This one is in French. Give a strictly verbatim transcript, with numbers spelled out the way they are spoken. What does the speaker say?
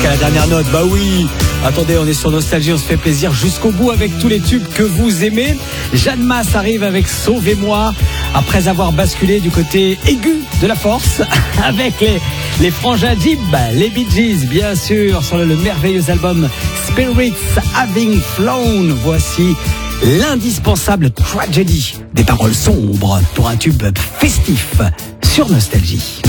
jusqu'à la dernière note. Bah oui, attendez, on est sur Nostalgie, on se fait plaisir jusqu'au bout avec tous les tubes que vous aimez. Jeanne Masse arrive avec Sauvez-moi, après avoir basculé du côté aigu de la force avec les, les frangins Jib, les Bee Gees, bien sûr, sur le, le merveilleux album Spirits Having Flown. Voici l'indispensable Tragedy, des paroles sombres pour un tube festif sur Nostalgie.